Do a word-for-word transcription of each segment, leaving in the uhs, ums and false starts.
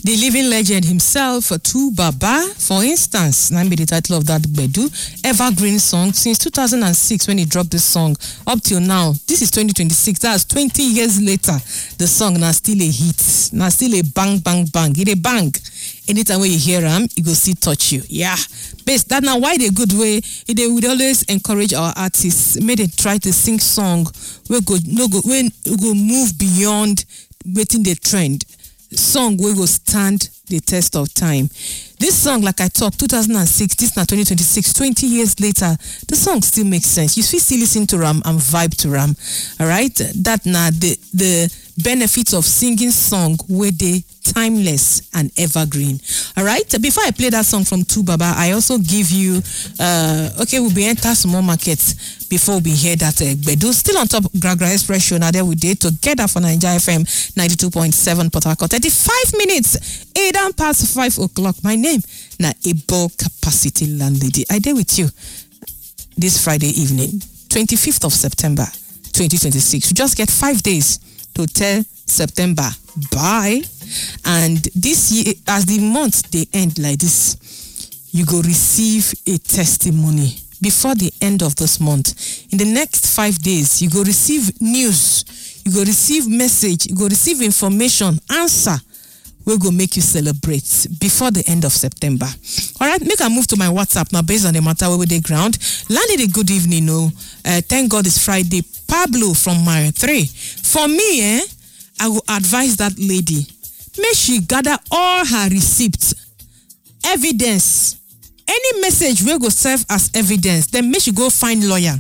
The living legend himself, Tu Baba, for instance, name be the title of that Bedu evergreen song since two thousand six when he dropped this song up till now. This is twenty twenty-six. That's twenty years later. The song now still a hit. Now still a bang bang bang. It a bang. Anytime when you hear him, it go still touch you. Yeah. Based that now why the good way they would always encourage our artists. May they try to sing song we go no go when we go move beyond waiting the trend. Song we will stand the test of time. This song, like I talked, two thousand six, this now twenty twenty-six, twenty years later, the song still makes sense. You still listen to Ram and vibe to Ram. All right, that now the the benefits of singing song where they timeless and evergreen. All right, before I play that song from Tu Baba, I also give you uh okay, we'll be enter small markets before we hear that uh, Bedu still on top Gragra Express show. Now there we did together for Nigeria F M ninety-two point seven Port Harcourt. thirty-five minutes, eight and past five o'clock. My name na Able Capacity Landlady. I did with you this Friday evening, twenty-fifth of September, twenty twenty-six. You just get five days to tell September bye. And this year, as the month they end like this, you go receive a testimony before the end of this month. In the next five days, you go receive news, you go receive message, you go receive information, answer. We go make you celebrate before the end of September. All right, make I move to my WhatsApp now based on the matter where they ground. Landed a good evening, no. Uh, thank God it's Friday. Pablo from Mile three. For me, eh, I will advise that lady. Make she gather all her receipts, evidence, any message we go serve as evidence. Then make she go find lawyer.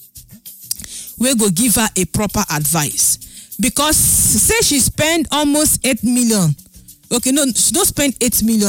We go give her a proper advice because say she spend almost eight million. Okay, no, she don't spend eight million.